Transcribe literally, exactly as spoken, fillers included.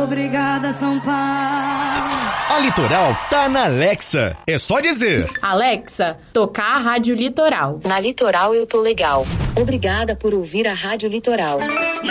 Obrigada, São Paulo. A Litoral tá na Alexa. É só dizer: Alexa, tocar a Rádio Litoral. Na Litoral eu tô legal. Obrigada por ouvir a Rádio Litoral.